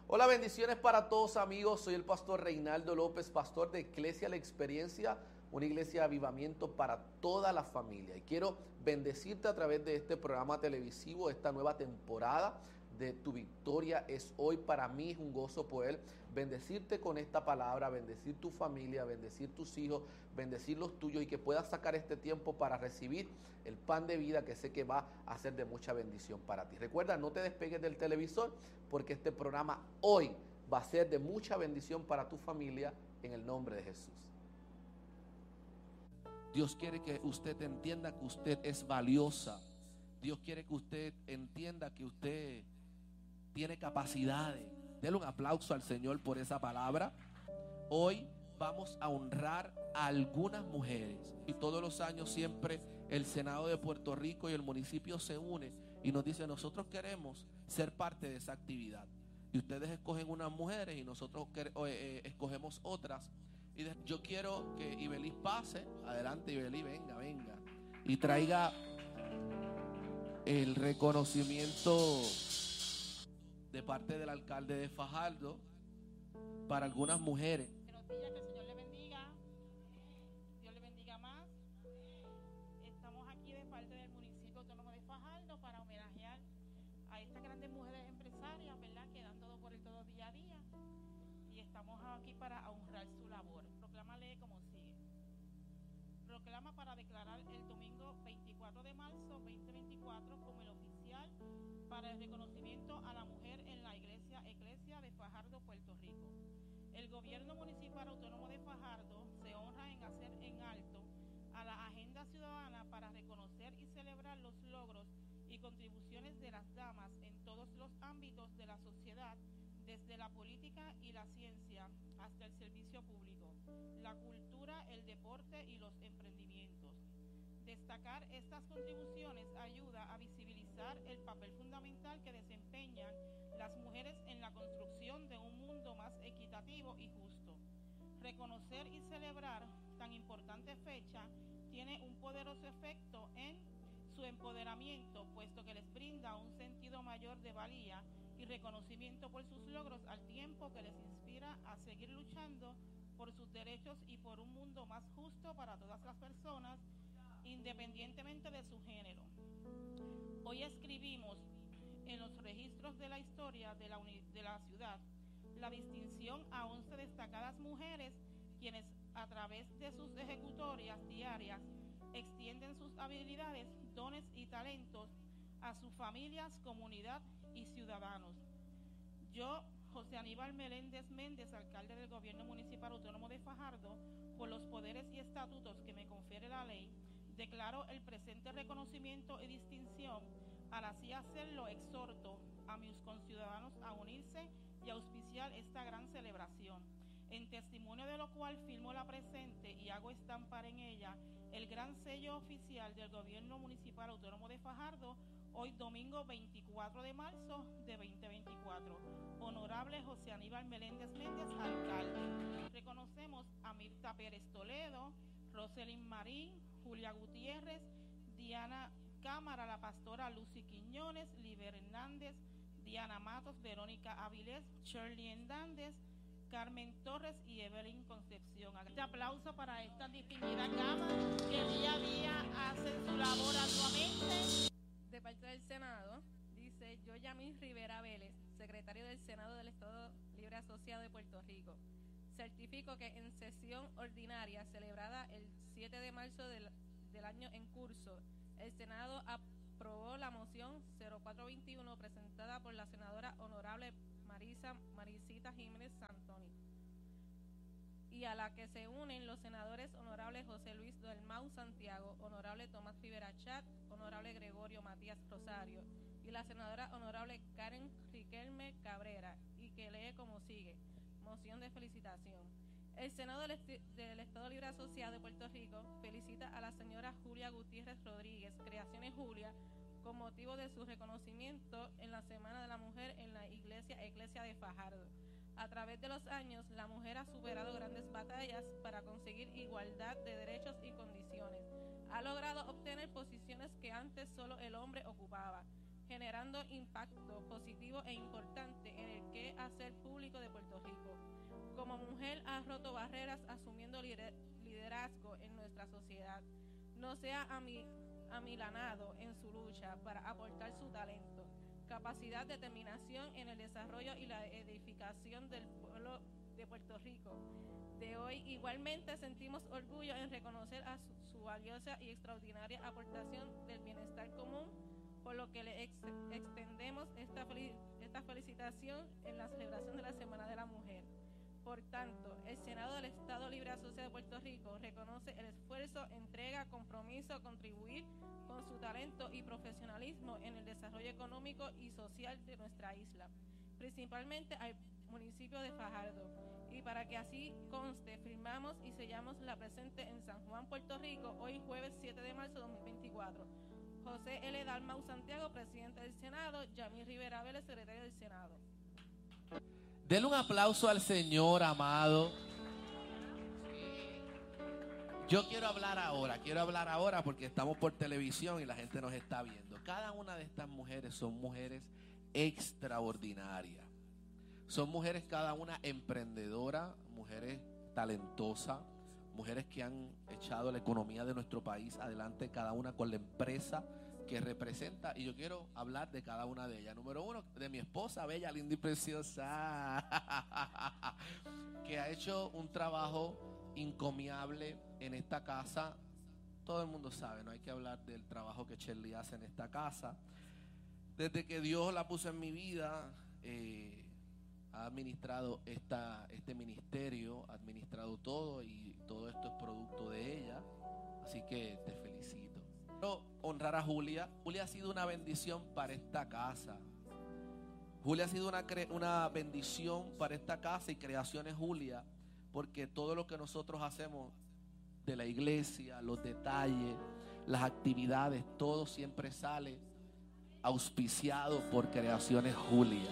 Hola, bendiciones para todos, amigos. Soy el pastor Reinaldo López, pastor de Iglesia La Experiencia, una iglesia de avivamiento para toda la familia. Y quiero bendecirte a través de este programa televisivo, esta nueva temporada de Tu Victoria es Hoy. Para mí es un gozo poder bendecirte con esta palabra, bendecir tu familia, bendecir tus hijos, bendecir los tuyos, y que puedas sacar este tiempo para recibir el pan de vida que sé que va a ser de mucha bendición para ti. Recuerda, no te despegues del televisor, porque este programa hoy va a ser de mucha bendición para tu familia, en el nombre de Jesús. Dios quiere que usted entienda que usted es valiosa. Dios quiere que usted entienda que usted tiene capacidades. Denle un aplauso al Señor por esa palabra. Hoy vamos a honrar a algunas mujeres, y todos los años siempre el Senado de Puerto Rico y el municipio se unen y nos dice: nosotros queremos ser parte de esa actividad, y ustedes escogen unas mujeres y nosotros escogemos otras. Y yo quiero que Ibeliz pase adelante. Ibeliz, venga y traiga el reconocimiento de parte del alcalde de Fajardo para algunas mujeres. Buenos días, que el Señor le bendiga. Dios le bendiga más. Estamos aquí de parte del municipio autónomo de Fajardo para homenajear a estas grandes mujeres empresarias, ¿verdad?, que dan todo por el todo día a día. Y estamos aquí para honrar su labor. Proclama, lee como sigue. Proclama para declarar el domingo 24 de marzo 2024 como el oficial para el reconocimiento a la mujer en la Iglesia de Fajardo, Puerto Rico. El gobierno municipal autónomo de Fajardo se honra en hacer en alto a la agenda ciudadana para reconocer y celebrar los logros y contribuciones de las damas en todos los ámbitos de la sociedad, desde la política y la ciencia hasta el servicio público, la cultura, el deporte y los emprendimientos. Destacar estas contribuciones ayuda a visibilizar el papel fundamental que desempeñan las mujeres en la construcción de un mundo más equitativo y justo. Reconocer y celebrar tan importante fecha tiene un poderoso efecto en su empoderamiento, puesto que les brinda un sentido mayor de valía y reconocimiento por sus logros, al tiempo que les inspira a seguir luchando por sus derechos y por un mundo más justo para todas las personas, independientemente de su género. Hoy escribimos en los registros de la historia de la ciudad la distinción a 11 destacadas mujeres, quienes a través de sus ejecutorias diarias extienden sus habilidades, dones y talentos a sus familias, comunidad y ciudadanos. Yo, José Aníbal Meléndez Méndez, alcalde del Gobierno Municipal Autónomo de Fajardo, por los poderes y estatutos que me confiere la ley, declaro el presente reconocimiento y distinción. Al así hacerlo, exhorto a mis conciudadanos a unirse y auspiciar esta gran celebración, en testimonio de lo cual firmo la presente y hago estampar en ella el gran sello oficial del Gobierno Municipal Autónomo de Fajardo, hoy domingo 24 de marzo de 2024. Honorable José Aníbal Meléndez Méndez, alcalde. Reconocemos a Mirta Pérez Toledo, Roselyn Marín, Julia Gutiérrez, Diana Cámara, la pastora Lucy Quiñones, Liber Hernández, Diana Matos, Verónica Avilés, Shirley Hernández, Carmen Torres y Evelyn Concepción. Este aplauso para esta distinguida cámara que día a día hacen su labor arduamente. De parte del Senado, dice: yo, Yamil Rivera Vélez, secretario del Senado del Estado Libre Asociado de Puerto Rico, certifico que en sesión ordinaria celebrada el 7 de marzo del año en curso, el Senado aprobó la moción 0421 presentada por la senadora honorable Marisita Jiménez Santoni, y a la que se unen los senadores honorables José Luis Dalmau Santiago, honorable Tomás Rivera Chat, honorable Gregorio Matías Rosario, y la senadora honorable Karen Riquelme Cabrera, y que lee como sigue: moción de felicitación. El Senado del Estado Libre Asociado de Puerto Rico felicita a la señora Julia Gutiérrez Rodríguez, Creaciones Julia, con motivo de su reconocimiento en la Semana de la Mujer en la Iglesia de Fajardo. A través de los años, la mujer ha superado grandes batallas para conseguir igualdad de derechos y condiciones. Ha logrado obtener posiciones que antes solo el hombre ocupaba, generando impacto positivo e importante en el quehacer público Como mujer ha roto barreras asumiendo liderazgo en nuestra sociedad. No se ha amilanado en su lucha para aportar su talento, capacidad, determinación en el desarrollo y la edificación del pueblo de Puerto Rico de hoy. Igualmente sentimos orgullo en reconocer a su valiosa y extraordinaria aportación del bienestar común, por lo que le extendemos esta felicitación en la celebración de la Semana de la Mujer. Por tanto, el Senado del Estado Libre Asociado de Puerto Rico reconoce el esfuerzo, entrega, compromiso a contribuir con su talento y profesionalismo en el desarrollo económico y social de nuestra isla, principalmente al municipio de Fajardo. Y para que así conste, firmamos y sellamos la presente en San Juan, Puerto Rico, hoy jueves 7 de marzo de 2024. José L. Dalmau Santiago, presidente del Senado. Yamil Rivera Vélez, secretario del Senado. Denle un aplauso al Señor, amado. Yo quiero hablar ahora porque estamos por televisión y la gente nos está viendo. Cada una de estas mujeres son mujeres extraordinarias. Son mujeres cada una emprendedoras, mujeres talentosas, mujeres que han echado la economía de nuestro país adelante, cada una con la empresa que representa. Y yo quiero hablar de cada una de ellas. Número uno, de mi esposa, bella, linda y preciosa, que ha hecho un trabajo encomiable en esta casa. Todo el mundo sabe, no hay que hablar del trabajo que Shirley hace en esta casa. Desde que Dios la puso en mi vida, ha administrado este ministerio, ha administrado todo, y todo esto es producto de ella. Así que te felicito. Quiero honrar a Julia. Julia ha sido una bendición para esta casa. Julia ha sido una bendición para esta casa y Creaciones Julia, porque todo lo que nosotros hacemos de la iglesia, los detalles, las actividades, todo siempre sale auspiciado por Creaciones Julia.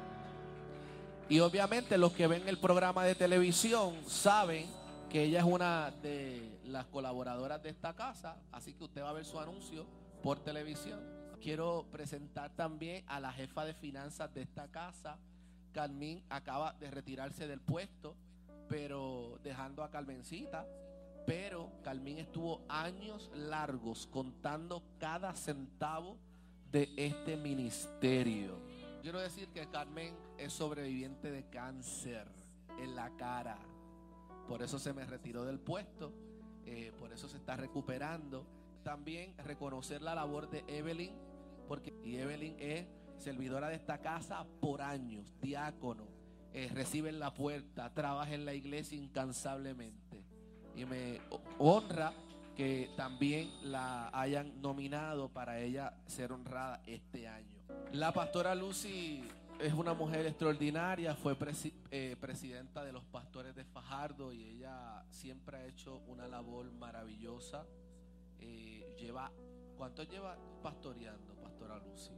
Y obviamente los que ven el programa de televisión saben que ella es una de las colaboradoras de esta casa, así que usted va a ver su anuncio por televisión. Quiero presentar también a la jefa de finanzas de esta casa. Carmen acaba de retirarse del puesto, pero dejando a Carmencita. Pero Carmen estuvo años largos contando cada centavo de este ministerio. Quiero decir que Carmen es sobreviviente de cáncer en la cara. Por eso se me retiró del puesto. Por eso se está recuperando. También reconocer la labor de Evelyn, porque Evelyn es servidora de esta casa por años, diácono, recibe en la puerta, trabaja en la iglesia incansablemente. Y me honra que también la hayan nominado para ella ser honrada este año. La pastora Lucy es una mujer extraordinaria, fue presidenta de los pastores de Fajardo y ella siempre ha hecho una labor maravillosa. ¿Cuánto lleva pastoreando, pastora Lucy?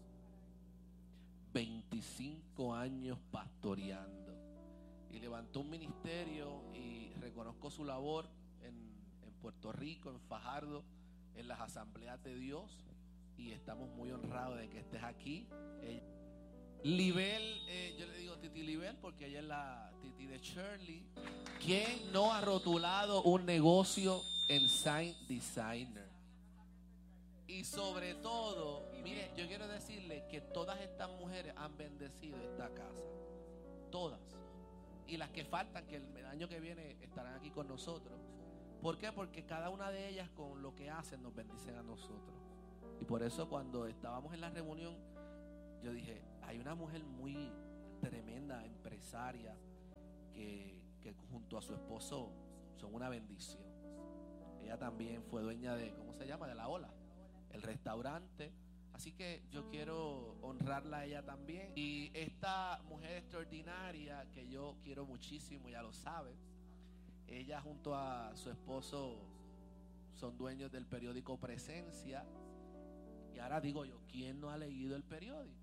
25 años pastoreando. Y levantó un ministerio, y reconozco su labor en Puerto Rico, en Fajardo, en las asambleas de Dios, y estamos muy honrados de que estés aquí. Libel, yo le digo Titi Libel porque ella es la Titi de Shirley. ¿Quién no ha rotulado un negocio en Sign Designer? Y sobre todo, mire, yo quiero decirle que todas estas mujeres han bendecido esta casa. Todas. Y las que faltan, que el año que viene estarán aquí con nosotros. ¿Por qué? Porque cada una de ellas con lo que hacen nos bendicen a nosotros. Y por eso cuando estábamos en la reunión, yo dije, hay una mujer muy tremenda, empresaria, que junto a su esposo son una bendición. Ella también fue dueña de, ¿cómo se llama? De La Ola, el restaurante. Así que yo quiero honrarla a ella también. Y esta mujer extraordinaria que yo quiero muchísimo, ya lo sabe, ella junto a su esposo son dueños del periódico Presencia. Y ahora digo yo, ¿quién no ha leído el periódico?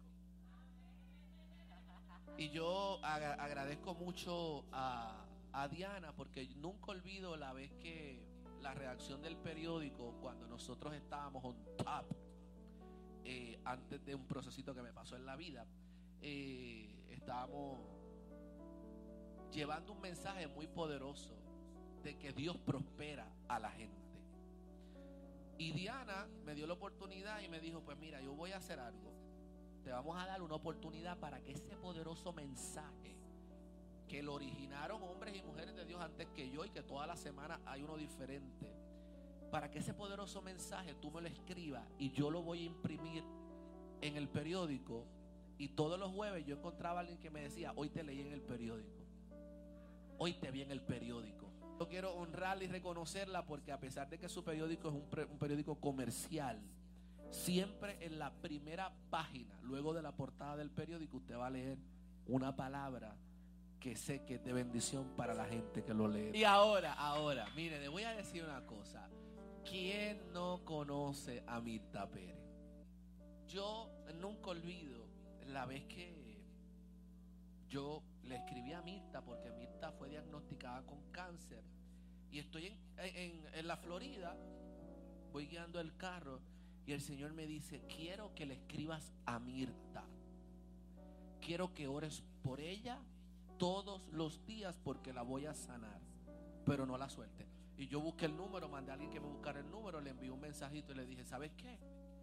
Y yo agradezco mucho a Diana, porque nunca olvido la vez que la redacción del periódico, cuando nosotros estábamos on top, antes de un procesito que me pasó en la vida, estábamos llevando un mensaje muy poderoso de que Dios prospera a la gente. Y Diana me dio la oportunidad y me dijo, pues mira, yo voy a hacer algo. Te vamos a dar una oportunidad para que ese poderoso mensaje que lo originaron hombres y mujeres de Dios antes que yo, y que toda la semana hay uno diferente, para que ese poderoso mensaje tú me lo escribas y yo lo voy a imprimir en el periódico. Y todos los jueves yo encontraba a alguien que me decía, hoy te leí en el periódico, hoy te vi en el periódico. Yo quiero honrarla y reconocerla, porque a pesar de que su periódico es un periódico comercial, siempre en la primera página, luego de la portada del periódico, usted va a leer una palabra que sé que es de bendición para la gente que lo lee. Y ahora, mire, le voy a decir una cosa. ¿Quién no conoce a Mirta Pérez? Yo nunca olvido la vez que yo le escribí a Mirta, porque Mirta fue diagnosticada con cáncer. Y estoy en la Florida, voy guiando el carro y el Señor me dice, quiero que le escribas a Mirta, quiero que ores por ella todos los días, porque la voy a sanar, pero no la suelte. Y yo busqué el número, mandé a alguien que me buscara el número, le envié un mensajito y le dije, ¿sabes qué?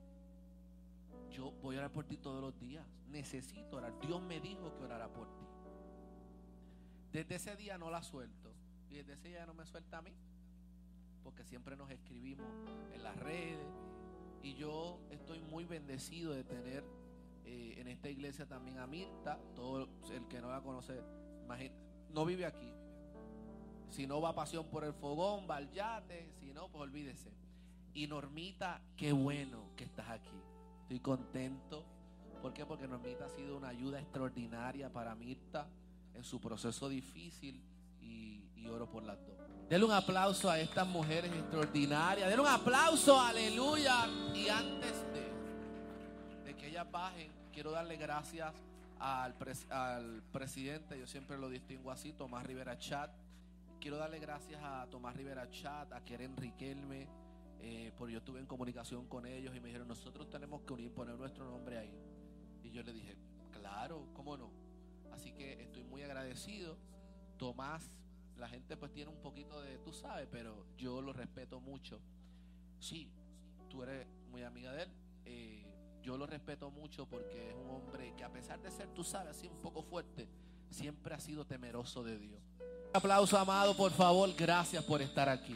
Yo voy a orar por ti todos los días, necesito orar, Dios me dijo que orara por ti. Desde ese día no la suelto, y desde ese día no me suelta a mí, porque siempre nos escribimos en las redes. Y yo estoy muy bendecido de tener en esta iglesia también a Mirta. Todo el que no la conoce, no vive aquí. Si no va a Pasión por el Fogón, va al yate, si no, pues olvídese. Y Normita, qué bueno que estás aquí. Estoy contento. ¿Por qué? Porque Normita ha sido una ayuda extraordinaria para Mirta en su proceso difícil, y oro por las dos. Denle un aplauso a estas mujeres extraordinarias. Denle un aplauso, aleluya. Y antes de que ellas bajen, quiero darle gracias al presidente. Yo siempre lo distingo así, Tomás Rivera Chat. Quiero darle gracias a Tomás Rivera Chat, a Keren Riquelme, porque yo estuve en comunicación con ellos y me dijeron, nosotros tenemos que unir, poner nuestro nombre ahí. Y yo le dije, claro, ¿cómo no? Así que estoy muy agradecido. Tomás, la gente pues tiene un poquito de, tú sabes, pero yo lo respeto mucho. Sí, tú eres muy amiga de él. Yo lo respeto mucho porque es un hombre que, a pesar de ser, tú sabes, así un poco fuerte, siempre ha sido temeroso de Dios. Un aplauso, amado, por favor. Gracias por estar aquí.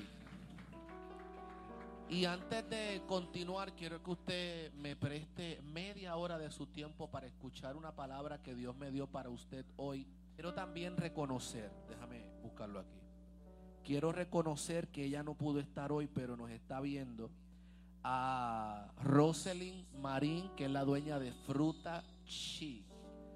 Y antes de continuar, quiero que usted me preste media hora de su tiempo para escuchar una palabra que Dios me dio para usted hoy. Quiero también reconocer, déjame buscarlo aquí. Quiero reconocer que ella no pudo estar hoy, pero nos está viendo, a Roselyn Marín, que es la dueña de Fruta Chi.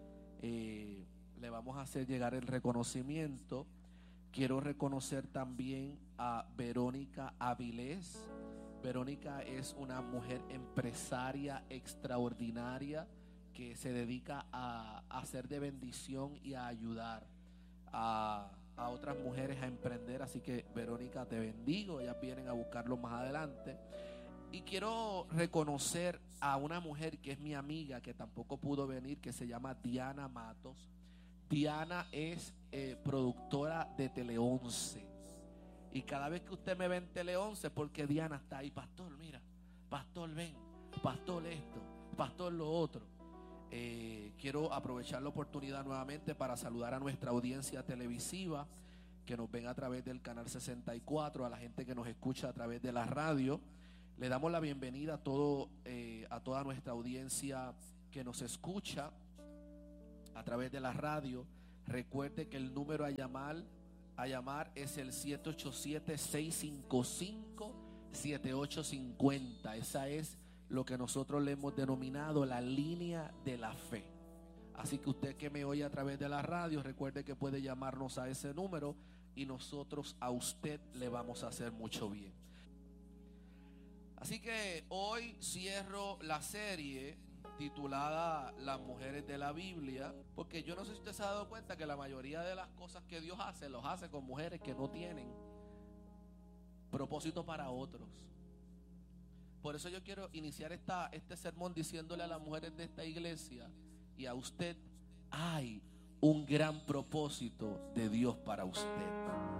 Le vamos a hacer llegar el reconocimiento. Quiero reconocer también a Verónica Avilés. Verónica es una mujer empresaria extraordinaria que se dedica a hacer de bendición y a ayudar a otras mujeres a emprender. Así que, Verónica, te bendigo. Ellas vienen a buscarlo más adelante. Y quiero reconocer a una mujer que es mi amiga, que tampoco pudo venir, que se llama Diana Matos. Diana es productora de Tele 11. Y cada vez que usted me ve en Tele 11, porque Diana está ahí, pastor, mira, pastor, ven, pastor esto, pastor lo otro. Quiero aprovechar la oportunidad nuevamente para saludar a nuestra audiencia televisiva que nos ven a través del canal 64, a la gente que nos escucha a través de la radio. Le damos la bienvenida a toda nuestra audiencia que nos escucha a través de la radio. Recuerde que el número a llamar es el 787-655-7850. Esa es lo que nosotros le hemos denominado la línea de la fe. Así que usted que me oye a través de la radio, recuerde que puede llamarnos a ese número y nosotros a usted le vamos a hacer mucho bien. Así que hoy cierro la serie titulada Las mujeres de la Biblia, porque yo no sé si usted se ha dado cuenta que la mayoría de las cosas que Dios hace, los hace con mujeres que no tienen propósito para otros. Por eso yo quiero iniciar este sermón diciéndole a las mujeres de esta iglesia y a usted: hay un gran propósito de Dios para usted.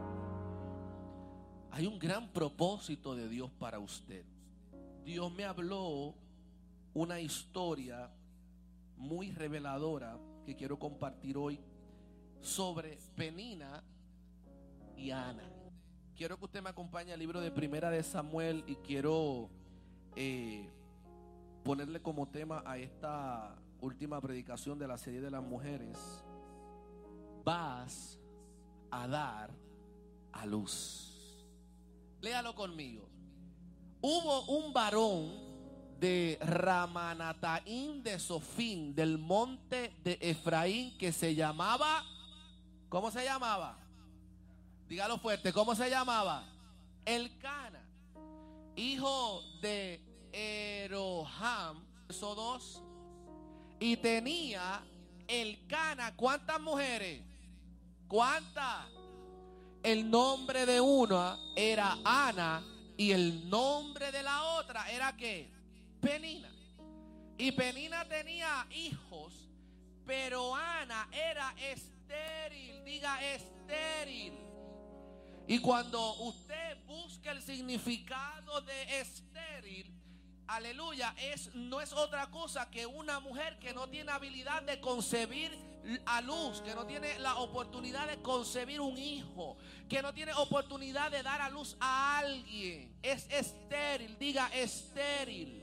Hay un gran propósito de Dios para usted. Dios me habló una historia muy reveladora que quiero compartir hoy sobre Penina y Ana. Quiero que usted me acompañe al libro de Primera de Samuel y quiero ponerle como tema a esta última predicación de la serie de las mujeres: vas a dar a luz. Léalo conmigo. Hubo un varón de Ramanataim de Sofín, del monte de Efraín, que se llamaba, ¿cómo se llamaba? Dígalo fuerte, ¿cómo se llamaba? Elcana, hijo de Eroham, verso 2. Y tenía Elcana, ¿cuántas mujeres? ¿Cuántas? El nombre de una era Ana y el nombre de la otra era ¿qué? Penina. Y Penina tenía hijos, pero Ana era estéril. Diga estéril. Y cuando usted busca el significado de estéril, aleluya, no es otra cosa que una mujer que no tiene habilidad de concebir a luz, que no tiene la oportunidad de concebir un hijo, que no tiene oportunidad de dar a luz a alguien. Es estéril, diga estéril.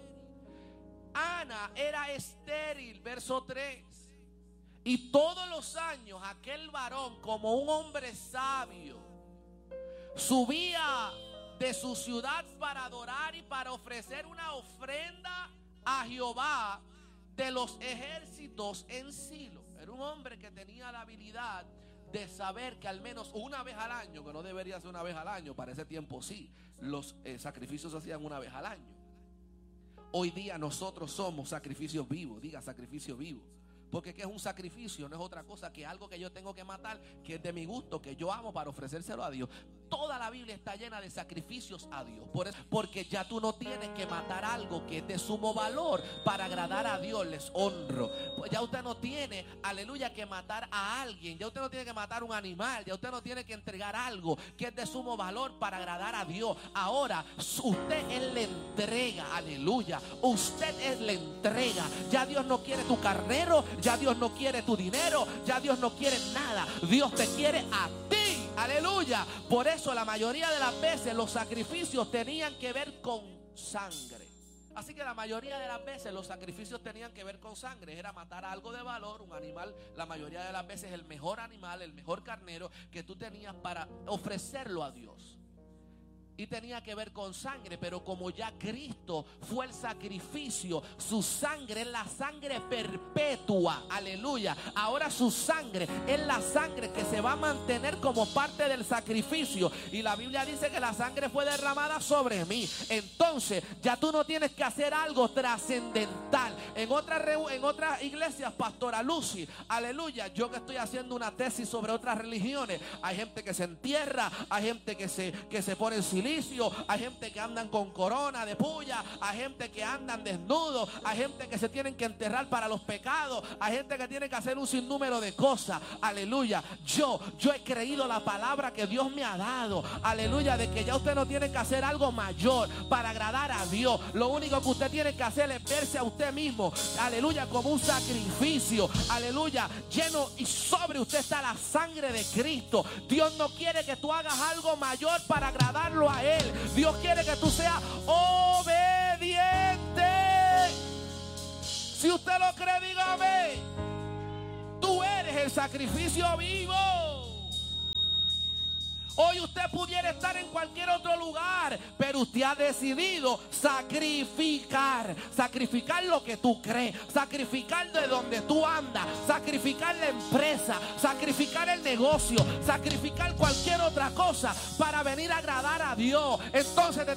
Ana era estéril, verso 3. Y todos los años aquel varón, como un hombre sabio, subía de su ciudad para adorar y para ofrecer una ofrenda a Jehová de los ejércitos en Silo. Era un hombre que tenía la habilidad de saber que al menos una vez al año, que no debería ser una vez al año, para ese tiempo sí, los sacrificios se hacían una vez al año. Hoy día nosotros somos sacrificios vivos. Diga sacrificio vivo. Porque ¿qué es un sacrificio? No es otra cosa que algo que yo tengo que matar, que es de mi gusto, que yo amo, para ofrecérselo a Dios. Toda la Biblia está llena de sacrificios a Dios. Por eso, porque ya tú no tienes que matar algo que es de sumo valor para agradar a Dios. Les honro. Pues ya usted no tiene, aleluya, que matar a alguien. Ya usted no tiene que matar un animal. Ya usted no tiene que entregar algo que es de sumo valor para agradar a Dios. Ahora usted es la entrega, aleluya. Usted es la entrega. Ya Dios no quiere tu carnero. Ya Dios no quiere tu dinero. Ya Dios no quiere nada. Dios te quiere a ti. Aleluya. Por eso la mayoría de las veces los sacrificios tenían que ver con sangre. Así que la mayoría de las veces los sacrificios tenían que ver con sangre. Era matar algo de valor, un animal. La mayoría de las veces el mejor animal, el mejor carnero que tú tenías para ofrecerlo a Dios. Y tenía que ver con sangre. Pero como ya Cristo fue el sacrificio, su sangre es la sangre perpetua. Aleluya. Ahora su sangre es la sangre que se va a mantener como parte del sacrificio. Y la Biblia dice que la sangre fue derramada sobre mí. Entonces ya tú no tienes que hacer algo trascendental. En otras iglesias, Pastora Lucy, aleluya, yo que estoy haciendo una tesis sobre otras religiones, hay gente que se entierra, hay gente que se pone en silencio, hay gente que andan con corona de puya, hay gente que andan desnudos, hay gente que se tienen que enterrar para los pecados, hay gente que tiene que hacer un sinnúmero de cosas. Aleluya. Yo he creído la palabra que Dios me ha dado, aleluya, de que ya usted no tiene que hacer algo mayor para agradar a Dios. Lo único que usted tiene que hacer es verse a usted mismo, aleluya, como un sacrificio, aleluya, lleno y sobre usted está la sangre de Cristo. Dios no quiere que tú hagas algo mayor para agradarlo a Él. Dios quiere que tú seas obediente. Si usted lo cree, dígame. Tú eres el sacrificio vivo. Hoy usted pudiera estar en cualquier otro lugar, pero usted ha decidido sacrificar lo que tú crees, sacrificar de donde tú andas, sacrificar la empresa, sacrificar el negocio, sacrificar cualquier otra cosa para venir a agradar a Dios. Entonces